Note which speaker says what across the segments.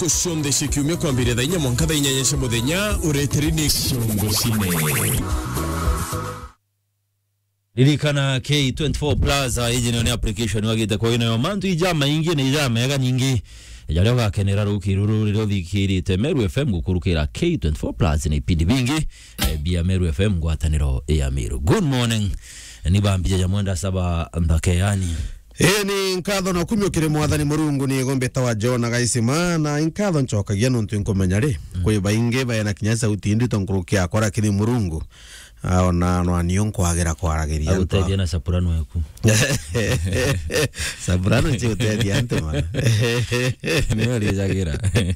Speaker 1: kushonde shikiumia kwa mbire da inyamo nkada inyanyesha mudenya ureterini shongo sine.
Speaker 2: Ilikana K24 Plaza hiji ni application wagita kwa ina yomantu ijama ingi na ijama yaga nyingi jaleo gakenera rukiruru riro thikirite Meru FM gukurukira K24 Plaza na ipindi bingi bia Meru FM gwataniro ya Meru. Good morning ni bambia ya mwenda saba mbakeani.
Speaker 3: Ni nkatho na kumyukire mwathani Murungu ni gombe tawa Jona gaisima na nkatho ncokagia nuntu nkomenya kwi bainge bayana kinyasa utindi tonkurukia akora kini Murungu ona no anionko agera kwarageria
Speaker 2: utedia na soprano yaku
Speaker 3: soprano je utedia antema
Speaker 2: ni wali jagira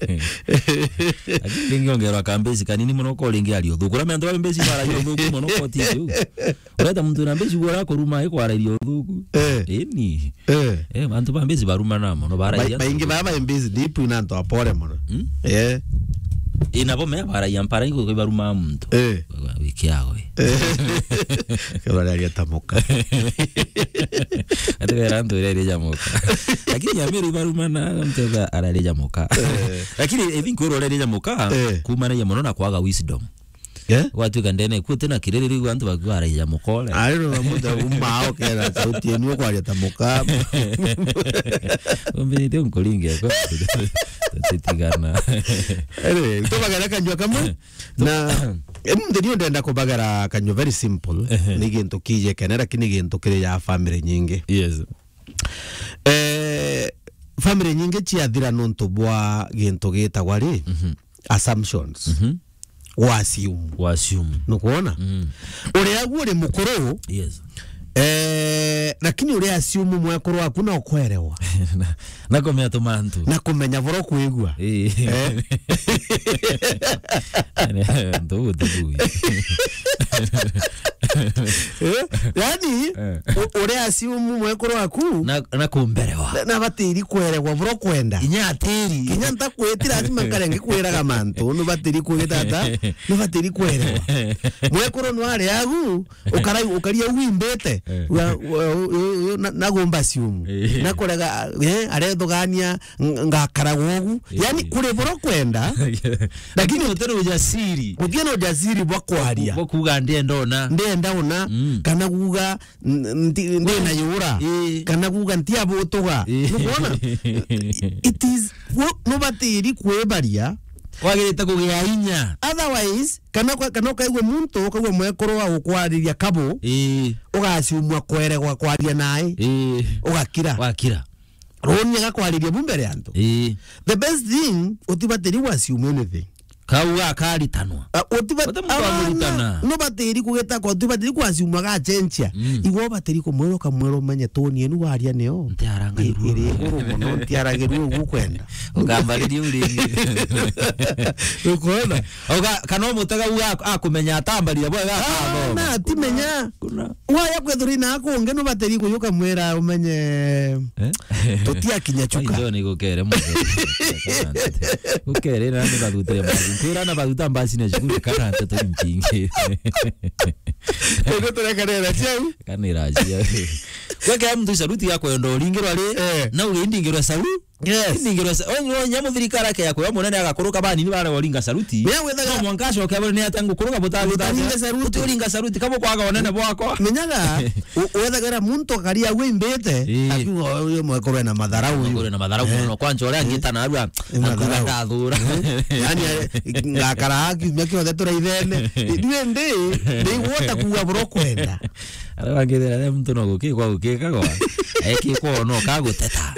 Speaker 2: akingi ongera kambezi kanini muno ko lingi ali othukura mendo bambezi bara yo thuku muno ko tiu ureta muntu na mbezi gora ko ruma iko ara rio thuku ni mantu bambezi baruma na muno bara ya
Speaker 3: baingi baba mbezi deep ina ndo apore muno
Speaker 2: inabo me bara ya mpara iko baruma muntu wiki yao
Speaker 3: kabla ya tamoka
Speaker 2: atera ndo ile jamoka lakini ya Meru baruma na mtega ara ile jamoka lakini even ko ile jamoka kumana ya monona kwaga wisdom watu kandene kutena kireri wantu bagwara ya mukole
Speaker 3: ayo muda umao kera sauti yenu kwa ya tamoka
Speaker 2: umbini unkolinge ko titigana
Speaker 3: to bagara kanjwa kamwe na ndio ndenda ko bagara kanjwa very simple ni gintu kije kenera kini gintu kire ya family nyingi
Speaker 2: yes
Speaker 3: family nyingi ciathira nonto bwa gintu gitagwa ri assumptions wasium nukuona uria gure mukuru
Speaker 2: yes
Speaker 3: lakini uria assume mwekuru waku na okwerewa
Speaker 2: na komenya tumantu
Speaker 3: na kumenya voro kuigwa
Speaker 2: ndo
Speaker 3: yani uria assume mwekuru waku
Speaker 2: na kumberewa
Speaker 3: na batiri kwerewa voro kwenda
Speaker 2: inyatiri
Speaker 3: kinya ntakwetira ati makarenge kwiraga mantu no batiri kwetata no batiri kwerewa mwekuru no ari agu ukaria wimbete na gomba siumu na korega arethogania ngakaragogu yani kure voro kwenda
Speaker 2: lakini utero ujasiri
Speaker 3: kugiena ujasiri bwa kwaria
Speaker 2: bwo kuga ndenda
Speaker 3: ona kana kuga ndena yura kana kuga ntia botoga ubona it is no batiri kwebaria
Speaker 2: wagirita kugia inya
Speaker 3: otherwise kana kaigwe muntu kaigwe mwekoro wa gukwariria kabo ugasiumwa kweregwa kwaria nae wakira ronya gakwariria bumbere antu the best thing utibatiri wasiumwe anything
Speaker 2: kauga karitanwa
Speaker 3: utibatiri no batiri kugeta kwa utibatiri kwasiumwa ga chenchia igwo batiri kumwero kamwero menye toni enu waria neo
Speaker 2: ntiaranga
Speaker 3: iri no ntiaragiru gukwenda
Speaker 2: ugambariria uringi
Speaker 3: ukona
Speaker 2: oga kana mutaga uga akumenya atambaria bwega
Speaker 3: na timenya waya kwethurina akunge no batiri kuyuka mwera umenye tutia kinyachuka
Speaker 2: ndio nigukere ukere na nibagutere kura na baguta mbasi na shukuru kana tata mpinge
Speaker 3: ego turekanera chau
Speaker 2: kanira jia weke mtu saruti yako ndo lingirwa ri na urindingirwa saru yes ndingirwa onyo nyamu thirikara ke yako munene agakuruka bani ni bara walinga saruti no mwankasho ke bani atangu kuruka botabuta saruti ulinga saruti kama kwaga onene bwako
Speaker 3: menyaga wethagera muntu karia wimbete akiwa uyo mwekoro na madharau
Speaker 2: no kwancho ria ngitana arua akuga thura
Speaker 3: yani ngakara haki mekio thetura ithene ndiende ndigwota kuwa bro kwenda
Speaker 2: arangithera mtu no gukikwa gukikagwa ekikwo no kaguteta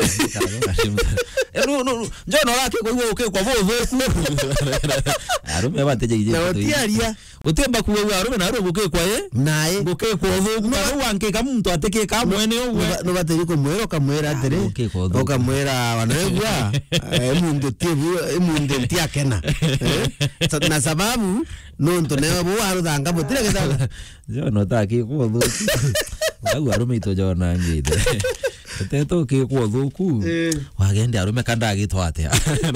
Speaker 2: no njono lake kwa hiyo ukikwa bothu arume bateje ije
Speaker 3: na otiaria
Speaker 2: utemba kuwa arume na arume gukikwa
Speaker 3: nae
Speaker 2: gukikwa bothu no wankika muntu atekeka mwene uwe
Speaker 3: no bateri ko mwero kamwera atere okamwera wanegwa mundu tibu mundu ntiakena na sababu no ntoneo bo aruthanga mutire ketha
Speaker 2: njono taki kwa bothu agu arume ito jona ngide teto ke kwa dhuku wagende arume kanda agitwate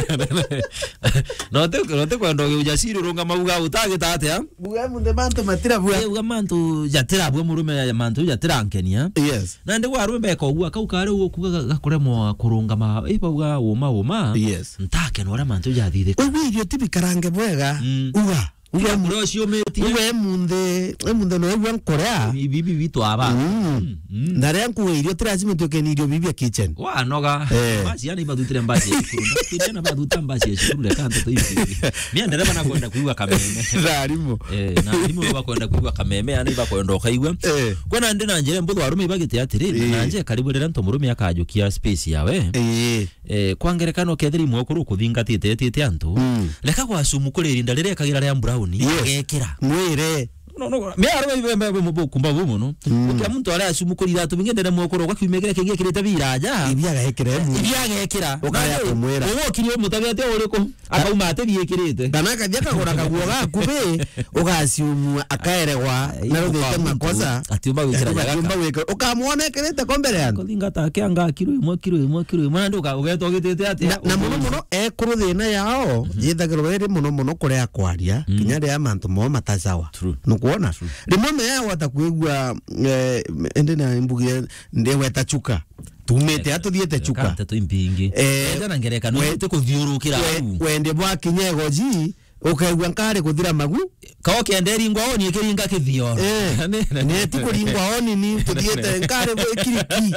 Speaker 2: note kwenda ujasiri runga mauga utagita atia
Speaker 3: buga munde manto matira buga
Speaker 2: uga mantu jatira bwa murume ya mantu jatira nkenia
Speaker 3: yes
Speaker 2: na ndi gwa rume ko gwa kaukare ukuga gakuremwa kurunga ma ibuga uma
Speaker 3: yes
Speaker 2: ntake no ra mantu jathire
Speaker 3: wewe irio tibikarange bwega uga
Speaker 2: mrocio meti
Speaker 3: uwe munde no ewa nkorea
Speaker 2: bibi bitu aba
Speaker 3: ndare nkuwe irio tirazime tukenirio bibi kitchen
Speaker 2: wa noga basi yani badutire mbasi tena baduta mbasi shule kanto toifi mimi ndere bana kwenda kuiwa kameme
Speaker 3: zarimo
Speaker 2: na ndimo bakwenda kuiwa kameme yani bakwenda okaigwa kwana ndi na njere mbudwa arume bagite atiri nanje karibu rera ntomurume akajukia space yawe kwangerekano kethiri mwokuru kuthingatite tete antu leka kwa sumu kulirinda rire kagira ria brown gekira
Speaker 3: mwire
Speaker 2: no me arwe mu kumba bumu no ukia muntu ara asumu kurira tu bingende mwokoro kwa kwimegere kingi kirete biraja ibiaga ekira
Speaker 3: ukaya kumwira
Speaker 2: uwo kiriyo mutabete uriko akauma ate biekirete
Speaker 3: kana kadia kagora kaguoga kube ugasiumu akaeregwa na ruthete makosa
Speaker 2: atiumba wikira
Speaker 3: jaga ukamuona kirete kombere yangu
Speaker 2: thingata akianga kiro imwe nduka ugeto gitete ati
Speaker 3: na muno kuruthina yao yithagirwo riri muno kuria kwaria kinya ria mantu mo matazawa nukuona rimwe me yao atakuigwa ende na imbugie ndewe tachuka tumete atuthiete chuka
Speaker 2: tatu impingi ndana ngereka no te kuthiurukira
Speaker 3: wende bwa kinyego ji ukaigwa nkare kuthira magu
Speaker 2: kawo kenderi ngwa oni ekiringa kithio
Speaker 3: ne tikuringwa oni ni tuthiete nkare bwa kiriki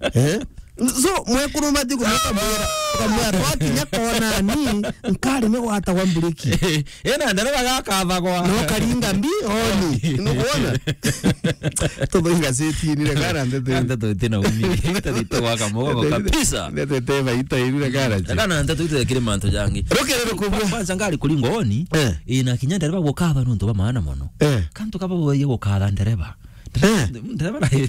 Speaker 3: so mwekuru matiku kamwera twakinya kona ni nkari ni gwata wa mburiki
Speaker 2: ena ndare bagakatha kwa
Speaker 3: no karinga mbi oni nukuona todo ingaseti ni regara
Speaker 2: ndete tena umi ndete waka mogo kabisa
Speaker 3: ndete baita ile gara
Speaker 2: kana ndete kile manto jangi
Speaker 3: rokerero kubwa
Speaker 2: kwanza ngari kulingo oni ina kinya ndare bagokatha nuntu ba maana mono kanto kaba boye gokatha ndereba ndaba na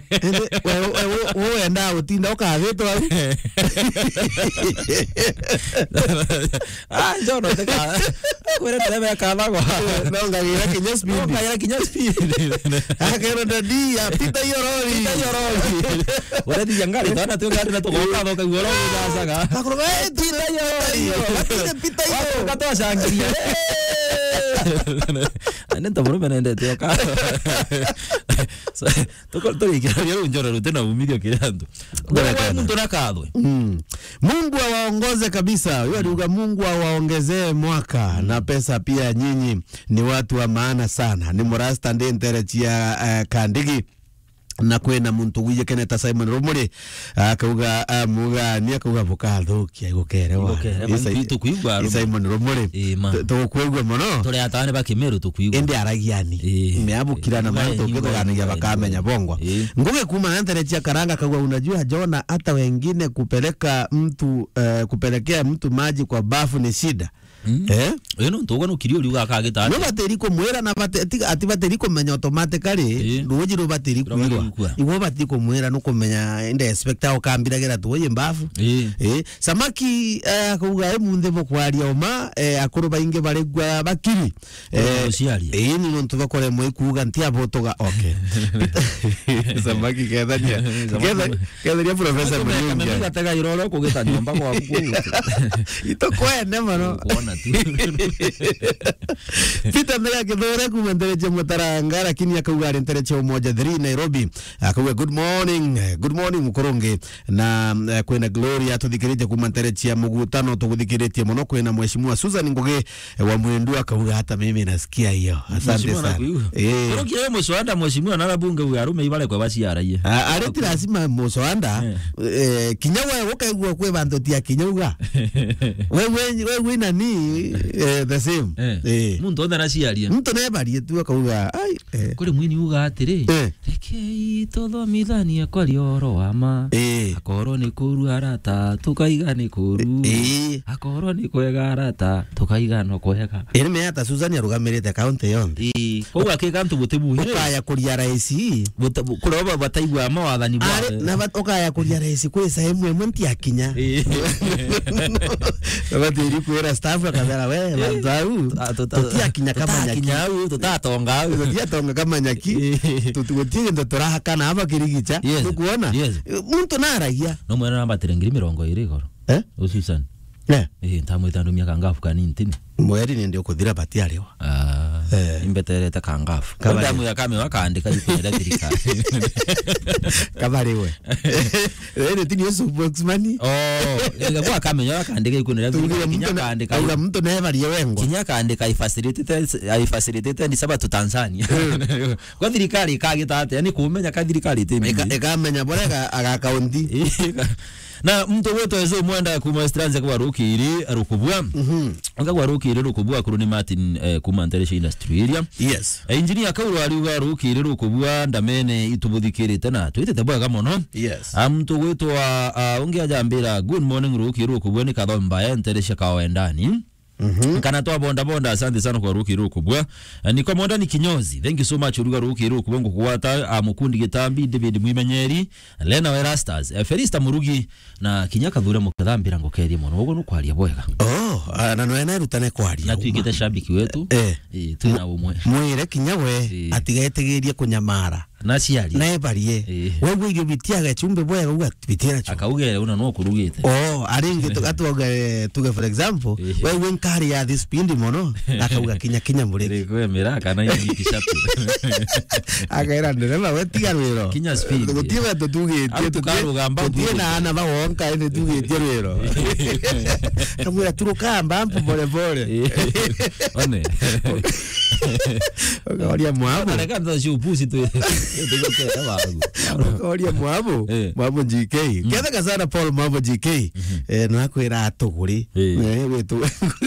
Speaker 3: wewe enda utinda ukaveto au
Speaker 2: jono teka kwere ndaba kala kwa
Speaker 3: nonga gira kinya speed akero ndadi ya pita yorori wala di jangari tana tu ngari na to goka ka goro jasaga akoro pita yorori pita yorori kato shangiria anenta bro menende te ka to ikira yero njoro tena umidio kirandu muntu nakadwe Mungu awaongoze kabisa yeye Mungu awaongezee mwaka na pesa pia nyinyi ni watu wa maana sana ni murasta ndentere chia kandigi na kwena muntu wije keneta Simon Romore akauga muga ni akauga bukathukia igukerewa Simon Romore to kwegwa mono tore atane bakimeru tukwigwa ende aragiani meabukira na manto kidoganagia bakamenya bongwa nguge kuma entere chia karanga kagwa unajua Jona hata wengine kupelekea mtu maji kwa bafu ni shida no ntoga no kirio riuga akagita no bateri ko mwera na ati bateri ko menya automatically ruji ro bateri ko iwo bateri ko mwera no kumenya inde inspector okambiragira tuye mbafu samaki akuga munde bokwaria oma akuru bainge baregwa bakiri ni no ntoga kore mwe kuga ntia botoga okay samaki kedania professor Muyungi gatega iroro kugita nyomba kwa ito kwene mano Pita ndega kidore kumendereje mutaranga lakini akauga rentereche umoja 3 Nairobi akauga good morning mukoronge na kwena Gloria tuthikirije kumendereche mugutano tuguthikirije muno kwena mheshimiwa Susan Ngugi wa Mwendu akauga hata mimi nasikia hiyo asante sana kurokia mswanda mheshimiwa na bunge ugarume ibale kwa basiaraye areti lazima mswanda kinyawa ukaigwa kwe bantu tia kinyauga wewe nani the same muntu ndana ciaria muntu nebarie tu akauga ai kuri mwini uga atiri rekei tothomithania kwari oro wama akoro ni kuru arata tukaiga ni kuru akoro ni kwega arata tukaiga no kwega ene me ata Susan arugamirite kaunti yombi koguo akiga ntu butebuhire ukaya kuria raisi kuroba bataigwa mawathani bwa na ukaya kuria raisi kuri sehemu emwe ntiakinya batiri kwera staff akabera we banzau tutia kinya kama nyaki tutatatonga kama nyaki tutugotie ndo tora hakana hapa kirigicha
Speaker 2: Yes.
Speaker 3: nukuona
Speaker 2: Yes.
Speaker 3: muntu naragia
Speaker 2: no mwana namba tirengiri 20 goro ususan ntamwita ndumia kangafu kanintini
Speaker 3: mweri ni ndio kuthira bati ariwa
Speaker 2: imbeterete kangafu ndamu ya kame wakandika ikwenda thirikari
Speaker 3: kabariwe ene tini yesu boxmani
Speaker 2: kwa kame wakandika ikwenda thirikari
Speaker 3: uga mtu nevarie wengo
Speaker 2: kinya kandika ifacilitate ni sabato Tanzania kwa thirikari kagita yani kumenya ka thirikari timi
Speaker 3: ekamenya borega agakaunti
Speaker 2: na mtu wetu ezo mwenda kuma stranze kwa rukiri rukubwa ngagwa rukiri rukubwa kuruni Martin kuma Nteresha Industry area
Speaker 3: yes
Speaker 2: engineer kauru aliwa rukiri rukubwa ndamene itubuthikirite na twitete bwa gamono
Speaker 3: yes
Speaker 2: mtu wetu wa ungia jambira good morning rukiri rukubwa ni kathomba ya Nteresha kawendani kana toa bonda asante sana kwa rukiri rukubwa ni kwa monda ni kinyozi thank you so much rukiri rukubwa kuwata mukundi gitambi David Mwimenyeri Lena Werastas Felista Murugi na kinyaka thura mukathambira ngokerie mono ugo no kwaria bwega
Speaker 3: na no ena rutane kwaria
Speaker 2: na tuigite shabiki wetu tuna umwe
Speaker 3: mwire kinyawe atigaetegeria kunyamara
Speaker 2: na ciari
Speaker 3: na ebarie wewe irio bitiaga chumbe bwega uga bitira chu
Speaker 2: akaugere una no kurugite
Speaker 3: aringi tuga for example wewe nkari ya this pindi mono akauga kinya murege
Speaker 2: kwemera kana yiki shatu
Speaker 3: akaira ndema wetiga rwiro
Speaker 2: kinya speed
Speaker 3: gutiba tutugite
Speaker 2: tukarugamba
Speaker 3: tutina ana bawonka ene tugite rwiro kamura turukamba pole one okaria mwabo
Speaker 2: na kanda shupusi tu
Speaker 3: okaria mwabo GK ketha sana Paul mwabo GK no akwira atuguri wetu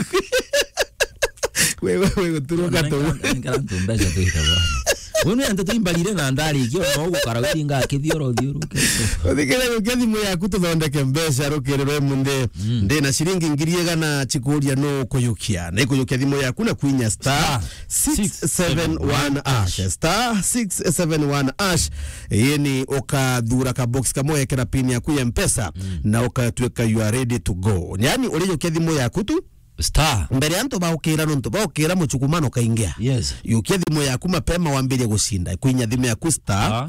Speaker 3: wewe turuka tu
Speaker 2: ngarantu ndaja tu itawa Wone anta tuimbalire na ndari igyo no gukara nga kithioro
Speaker 3: Othikire ukiathimu yaku tuthondeke mbeca rukirwe munde ndi na shilingi ngiri gana chikuria no kuyukia na ikuyukia thimu yaku na kwinya star 671 ash star 671 ash yeni ukathura ka box kamoya kera pin yaku ya mpesa na ukatweka you are ready to go yani uriyukia thimu yaku tu
Speaker 2: star
Speaker 3: mbere anto baukira no baukira muchukumano kaingia
Speaker 2: yes
Speaker 3: yukia thimu yaku mapema wambire gushinda kwinya thimu yaku star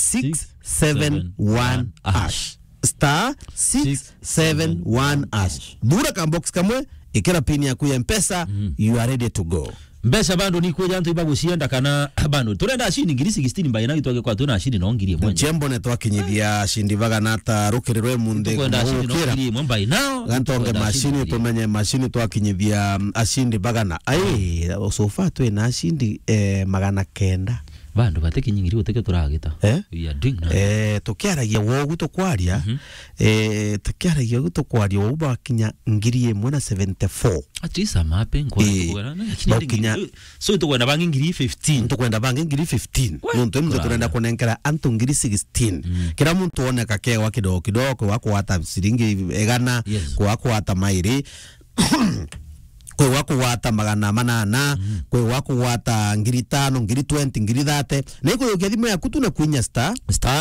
Speaker 3: 671 ash star 671 ash dura ka box kamwe ikera pin yaku ya mpesa you are ready to go
Speaker 2: mbesa bando ni kuja antu ibagusienda kana bando turenda shini ngiri 16 mbaye na itwage kwa tuna shini no ngiri mwenye
Speaker 3: chembo ne twakinyithia shindi baga nata rukirirwe munde
Speaker 2: kwenda shini no ngiri mbaye nao
Speaker 3: gantonge mashini tumenye mashini twakinyithia ashindi baga na sofa tu na shindi magana kenda
Speaker 2: bando bateke nyingiri uteke turagita ya dinga
Speaker 3: tukiaragia wogu tukwaria tukiaragia wogu tukwaria uba kinya ngiri emwe na 74
Speaker 2: atisa mape ngora kinya so tukwenda bangi ngiri 15
Speaker 3: tukwenda bangi ngiri 15 muntu mtu tunaenda kunenkera antu ngiri 16 kila muntu oneka kewa kidogo wako hata shilingi egana wako hata mairi kwe wako wata magana manana kwe wako wata ngiri 5 ngiri 20 ngiri 30 na iko yokia thimu yaku tu na kwinya star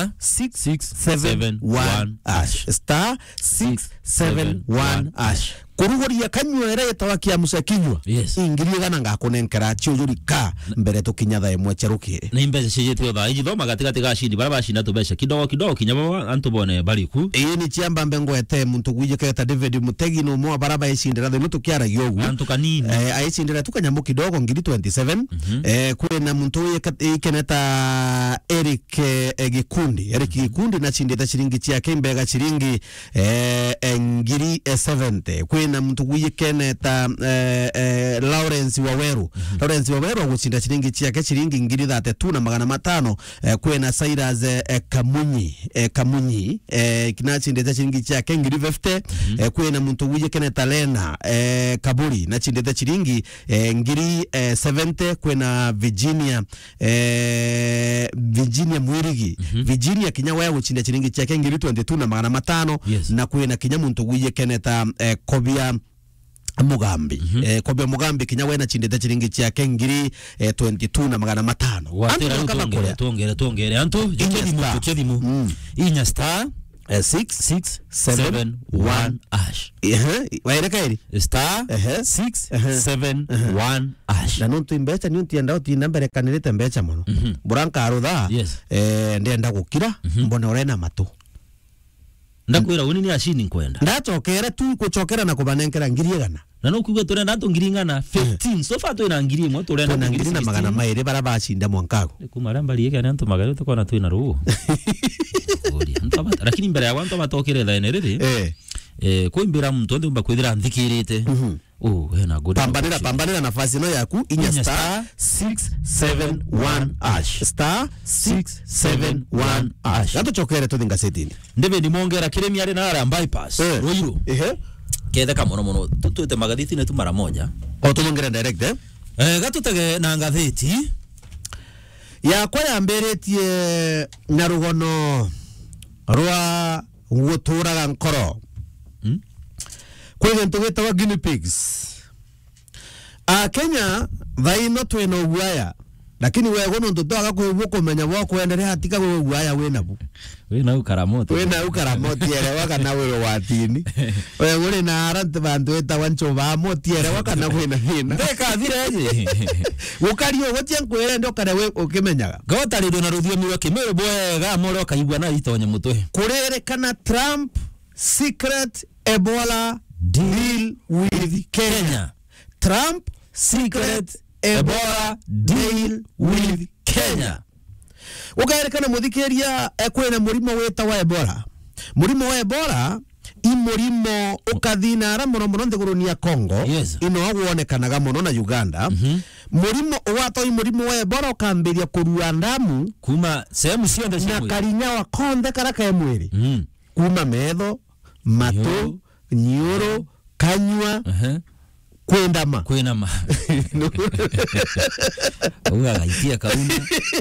Speaker 3: 671 ash star 671 ash kurugoria kanywera yetawakia musakinywa ingiri gana ngakunenkera chiujuri ka mbere tukinya tha emwe cherukire
Speaker 2: na imbeze ciyetio tha iji thoma gatigati ga shindi bara bashinda tubesha kidogo kinya baba antu bone bariku
Speaker 3: ni chiamba mbengo ete muntu gwije keta David Mutegi no mwa baraba yishindira themu tukiara yogu
Speaker 2: antu kanini
Speaker 3: ayishindira tukanyambo kidogo ngiri 27 kwena muntu ikeneta Eric Gikundi na chindita shilingi chiake mbega shilingi ngiri 70 kwena mtu gwije keneta Lawrence Waweru gushinda shilingi chiake shilingi ngiri 32 na magana 5 kwena Cyrus Kamunyi kinachindeta shilingi chiake ngiri 50 kwena mtu gwije keneta Lena Kaburi na chindeta shilingi ngiri 70 kwena Virginia Mwirigi Virginia kinyawa gushinda shilingi chiake ngiri 22 na magana 5 na kwena kinya muntu gwije keneta Kobia Mugambi Kobia Mugambi kinyawa na chindeta chilingi chiake ngiri 22 na magana 5
Speaker 2: tuongere antu jukedimu inya star 671 hash.
Speaker 3: Waireka iri
Speaker 2: Star 671 hash.
Speaker 3: na nuntu imbecha ni untienda utina mbere kanirite mbecha muno buranka arutha ndenda gukira mbona urena matu
Speaker 2: ndakwira uni ni ashini kwenda
Speaker 3: ndachokera tu kuchokera na kubanenkera ngiriegana
Speaker 2: na no kuga tore ndato ngiringana 15 so far to ina ngiri mo tore na ngiri
Speaker 3: na magana maire bara bashinda mwankago
Speaker 2: kumara mbali yake anto magari to kona tu ina ruo lakini mbere ya wanto matokere tha enerere ko imbira mtu ndo mbakwithira nthikirite hena good
Speaker 3: pambanira nafasi no yaku inya star 671 hash star 671 hash gato chokere to thinga setini
Speaker 2: ndebe ndimongera kiremi ari na ara bypass roiro kethe kamono mono tutute magathiti ne tu mara moja
Speaker 3: tumongera direct
Speaker 2: gato tege na ngathiti
Speaker 3: yakwa yamberetie na rugono rwa guturaga nkoro kwenye ntugeta wa guinea pigs Kenya vaino twena uguaya lakini wewe gono ndotoga kuibwo kumenya bwo kuendelea hatika wewe uguaya wenabu
Speaker 2: wena ukaramoto
Speaker 3: ere waka na wewe watini wewe uri na arante bantu eta wancho ba moti ere waka na wena hina
Speaker 2: ndeka thireje
Speaker 3: ukario gotia nkwere ndo kare we ukimenyaga
Speaker 2: gota rido na ruthio miwa kimero bwega moro kaigwa na itonya mutwe
Speaker 3: kurere kana Trump secret Ebola deal with Kenya. Trump secret Ebola deal with Kenya. Ukaerekana muthikiria kwena murimo weta wa Ebola. Murimo wa Ebola imurimo ukathina ara muno muno nthigurunia Congo ino wonekanaga muno na Uganda. Murimo wato imurimo wa Ebola ukambiria kurua ndamu
Speaker 2: kuma sehemu cionde
Speaker 3: na karinya wa konde karaka ya mwiri. Kuma medho mato nyoro kanywa kwendama
Speaker 2: uga gaitia kauna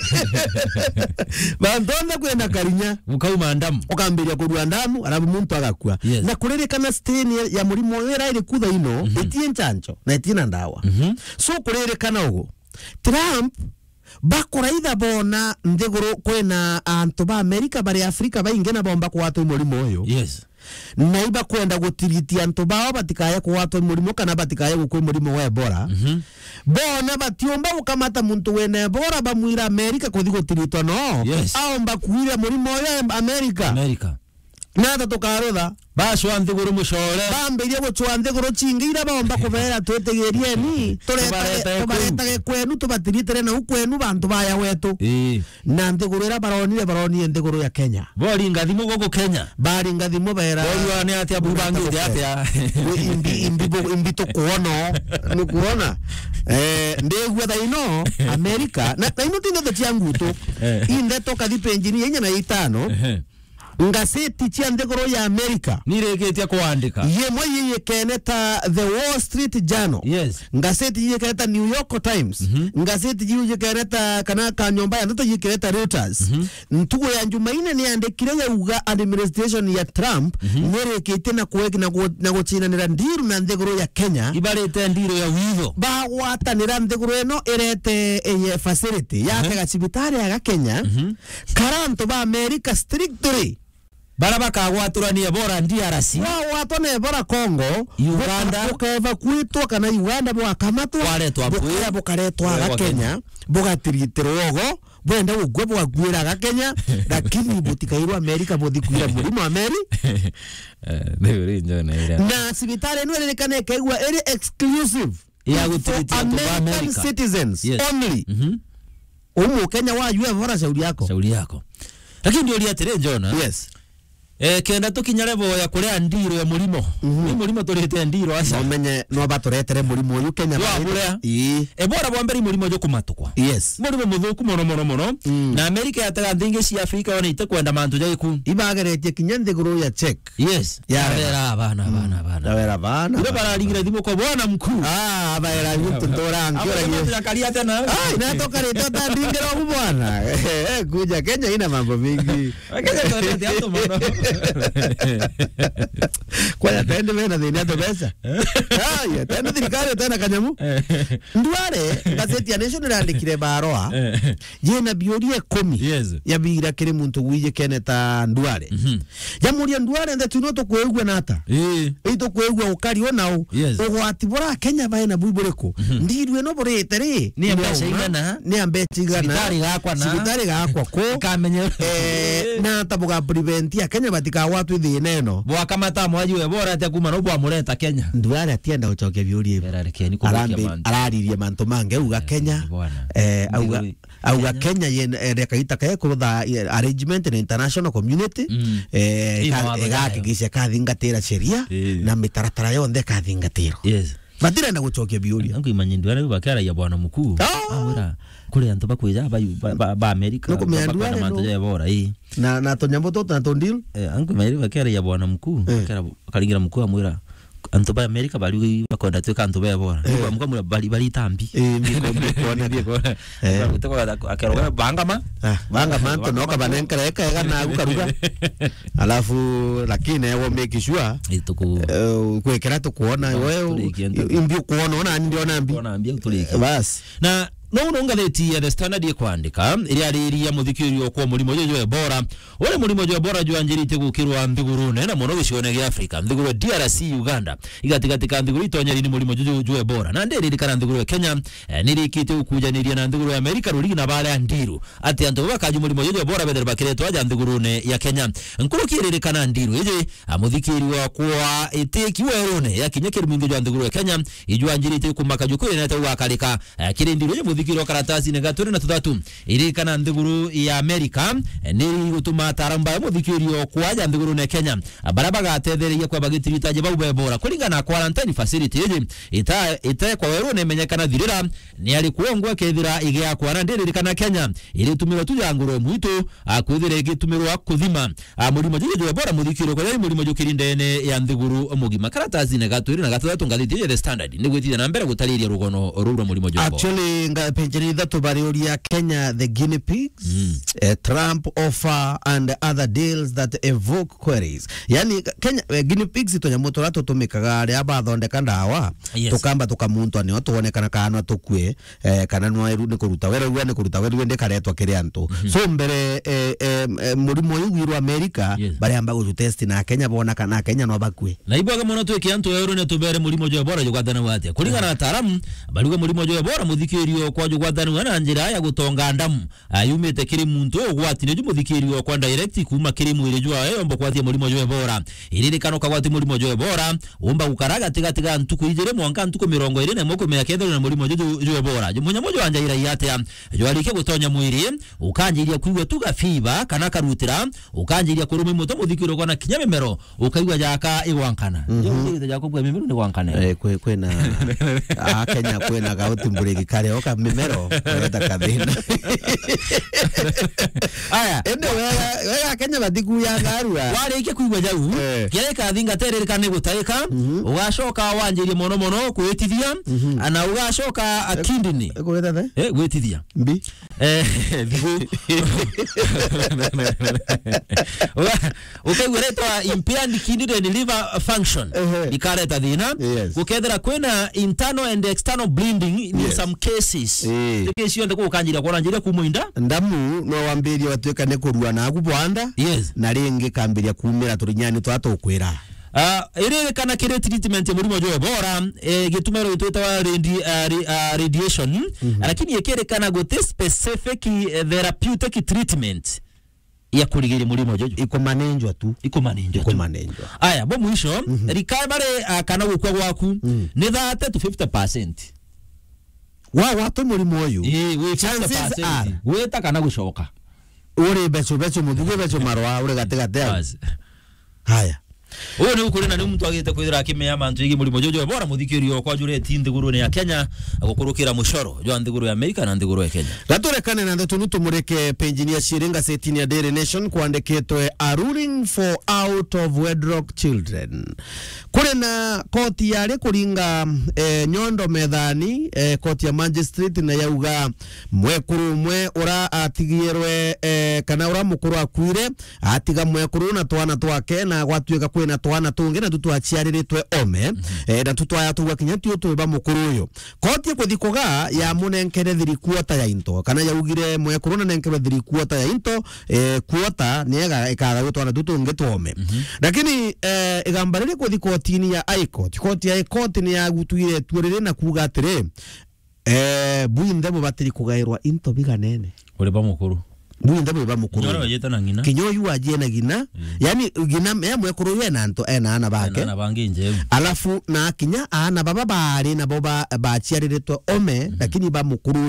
Speaker 3: bandonda kwenda karinya
Speaker 2: ukauma ndamu
Speaker 3: ukambiria kurua ndamu arabu muntu agakua na kuririkana stain ya murimo wera iri kutha ino itie nchancho na itina ndawa so kuririkana ugo Trump bakuraitha bona nthiguru kwena antu ba America bari Africa baingena bomba kwatwa murimo uyu na iba kwenda gutiritia antu bao batikaye kwatwa murimo kana batikaye gukwa murimo wa Ebola bona batiomba ukamata muntu wena Ebola bamwira America kuthi gutiritwa no aomba kuira murimo wa America nada tukarutha
Speaker 2: bashwa nthiguru mucore
Speaker 3: bambirie guchwa nthiguru chingira bomba kubera twetegerieni turetage kwenu tubatiritere na ukwenu bantu baya wetu na nthiguru ira baronie nthiguru ya Kenya
Speaker 2: bori ngathimo gogo Kenya
Speaker 3: bari ngathimo bera
Speaker 2: bori ane atia bubangi atia
Speaker 3: imbi to kuono nukuona ndegwa thaino America na ino tinde tatiangu tu inde toka dipenjini yenya na itano ngaseti chia nthiguru ya America
Speaker 2: niregetia kuandika
Speaker 3: yemwe yikeneta The Wall Street Journal ngaseti yikeneta New York Times ngaseti yikeneta kana kanyomba ya ndoto yikeneta Reuters ntugo ya Jumaine ni andikire ya uga administration ya Trump nirekete na kuweki na guchinanira ndiru na nthiguru ya Kenya
Speaker 2: ibarete ndiru ya wivo
Speaker 3: ba watanira nthiguru eno irete facility ya kagacibitari ya Kenya karanto ba America strictly
Speaker 2: barabaka gwaturania Ebola DRC
Speaker 3: watone Ebola Congo
Speaker 2: Uganda
Speaker 3: ukeva kwitwa kana Uganda bwakamatwa
Speaker 2: waretwa
Speaker 3: bwira bukaretwa Kenya bugatiritirwogo bwenda gukwe bwakwira Kenya lakini butikairwa America buthikuira murimo na sibitari eno erekane kaigwa eri exclusive
Speaker 2: ya gutiritia
Speaker 3: American citizens only Kenya wa Ebola shauri yako
Speaker 2: lakini ndio liatire Jona kenda tukinyare boya kuria ndiro ya murimo ni murimo turete ndiro aca
Speaker 3: umenye no baturetere murimo uyu Kenya
Speaker 2: Ebola bwamberi murimo jo kumatukwa murimo muthuku mono na America yataga thingi cia Africa wana ite kwenda mantu jaiku
Speaker 3: ibageretie kinya nthiguru ya Czech
Speaker 2: ya vera bana ndo bararingira thimo kwa bwana mkuu
Speaker 3: abaera yutu tora ngora
Speaker 2: akalia tena
Speaker 3: na toka rito tandingira bwana kuja Kenya ina mambo mingi
Speaker 2: Kenya torete ato mono
Speaker 3: Kwa tende mena dhini ato pesa. Haya, tende thirikari tena kanyamu. Ndware gazeti ya Nation yandikire baroa. Yena biuria 10 ya bigira kiri muntu wije keneta Ndware. Jamuria Ndware ndetu no to kwegwa nata. Ito kwegwa ukari onao. Ogwati bora Kenya baina buibureko. Ndirwe no borete ri. Ni ambesa igana. Ni ambesa igana. Sibitari gakwa ko kamenye na tabuga prevent ya Kenya batika watu thine no. Bwa kamata mwajiwe bora ate kuma no bwa mureta Kenya. Ndware atienda uchoke biurie. Araririe manto mange uga Kenya. Auga Kenya yene kaita kae kurutha arrangement in international community gakikisha kathingatira sheria na mitaratara yothe kathingatiro. Batira na guchokia biuria.
Speaker 2: Angu imanyindware bakara ya bwana mkuu. Awira kule antu bakwija ba America.
Speaker 3: Bakwana manto
Speaker 2: ya bora
Speaker 3: na tonyambo toto na tondil.
Speaker 2: Angu imanyindware bakara ya bwana mkuu. Karingira mkuu amwira antu ba America bali bakonda tweka antu ba bora. Mukwa mura bali tambi. Biko. Utako akaroga bangama.
Speaker 3: Bangama anto noka banenkera eka na gukaruga. Alafu lakini ewo make sure
Speaker 2: ituko
Speaker 3: kwekera to kuona wewe imbio kuona ona ndio nambi.
Speaker 2: Ona ambia utulike.
Speaker 3: Bas.
Speaker 2: Na no ngazeti ya The Standard yekwandika iri ariria muthikirio kwa mulimo jojo bora ore mulimo jojo bora jwanjirite gukirwa ndigurune na muno gicione gia Africa ndiguru DRC Uganda igatigatika ndiguru itonyeri ni mulimo jojo bora na nderi kana ndiguru Kenya nirikite ukujaniria na ndiguru America ruri na bale ndiru ati antu bakaje mulimo jojo bora bedere bakireto aja ndigurune ya Kenya nkurukirire kana ndiru ije amuthikirio kwa iteki werune yakinyekiri mwingi jwa ndiguru ya Kenya ijwanjirite kumaka jukuri na tawa kalika kirindiru thikiro karatasi ne gatore na tudatu iri kana ndiguru ya America niri gutuma taramba ya muthikirio kwaja ndiguru ne Kenya baraba gatethereria kwa bagitirita je baube bora kulingana quarantine facility ita kwa weru ne menyekana thirira ni ali kuongwa kethira igya kwa ndiri kana Kenya iri tumiro tujanguro mwito akwithira igitumirwa kuthima mulimo je bora muthikirio kwa mulimo jukirindene ya ndiguru mugima karatasi ne gatore na gatatu ngathiti The Standard ni gwithira na mbere gutariria rugono ruro mulimo jo
Speaker 3: actually penjeni dhatu bariuria Kenya the guinea pigs, Trump offer and other deals that evoke queries. Yani Kenya guinea pigs itonyamoto rato tumikaga ria bathondeka ndawa tukamba tukamuntu ani otuonekana kana tukue kana no iru ni kuruta weru ni kuruta weru ndi karetwa kiri antu so mbere murimo uyu America bari amba go test na Kenya bona kana Kenya no bakue
Speaker 2: na ibwaga mono tweke antu weru ne tubere murimo jo bora jo gwathana wate kulingana na taaramu bali murimo jo bora muthikirio kwa jugwathani wana njira ya gutonga ndamu ayumite kiri muntu ogwatine ju muthikirio kwa direct kuma kiri mwiri jwa yombo kwathie mulimo jo bora iriri kano kagwati mulimo jo bora umba gukaraga tiga ntuku ijire mwanka ntuku 20 ne moko me akethero na mulimo jo bora munya mojo anja ira yate jo alike gutonya mwiri ukanjiria kuigwa tuga fiba kana karutira ukanjiria kurumi muto muthikirio kwa na kinyamemero ukaigwa jaka igwankana jo jako kwa mimero ni gwankana
Speaker 3: kwena Kenya kwena gauti mburegi kare oka mimero kweta kadina aya ende wega Kenya batiku ya garua
Speaker 2: wari ike kuigwa jau kire kathinga terere kane gutaika ugashoka wanjirie mono kwetithia ana ugashoka akindini
Speaker 3: kweta
Speaker 2: gwetithia
Speaker 3: mbi
Speaker 2: ukegweretwa impaired kidney liver function ikareta thina gukethera kwena internal and external bleeding in some cases case yonde ko kanjira kwa njira kumoinda
Speaker 3: ndamu no wambiria watweka ne kurua na kubwanda na ringi kambiria kumira turinyani twatokwira ire kana kire treatment ya mulimo jo bora gitumero itweta wa radiation lakini yekere kana gote specific therapeutic treatment ya kuligiri mulimo jojo iko manenjwa tu aya bo mwisho rikabare kana gukwa gwaku ni 30 to 50% wa watu mulimo uyu
Speaker 2: we chances are weta kana gushoka
Speaker 3: uri becho muthuge becho marwa uri gategate haya
Speaker 2: uyu ni ukuri na ni muntu agite kwithira akimenya mantu igi muri mojojo bora muthikirio kwa jure tindi guru ni ya Kenya agukurukira mushoro jo ndiguru ya America na ndiguru ya Kenya
Speaker 3: gaturekane na ndetu nutumureke page ya Shiringa setini ya Daily Nation kuandikitwe a ruling for out of wedlock children kuri na koti yale kuringa nyondo methani koti ya magistrate na yauga mwekuru mwe ura atigirwe kana ura mukuru akwire atiga mwekuru na twana twake na gwatuika kwina twana tungi na tutwaciariritwe ome na tutwaya tuwa kinyatio tuba mukuru uyo koti kuthikoga ya munenkere thiri kuota ya into kana yaugire mwekuru na nenkere thiri kuota ya into kuota nega ikaga twana tutungi twome lakini igambarire kuthikotini ya High-Court koti ya High-Court ni ya gutuire turire na kuga atire buinde bo batiri kugairwa into biganene
Speaker 2: uri ba mukuru
Speaker 3: buinde bo ba mukuru
Speaker 2: nyora wajeta na ngina
Speaker 3: kinyoyu waje na gina yani gina ya mwekuru ye nanto ana bake
Speaker 2: na bangi nje
Speaker 3: alafu na kinya ana baba bari na boba bachiariretwe ome lakini ba mukuru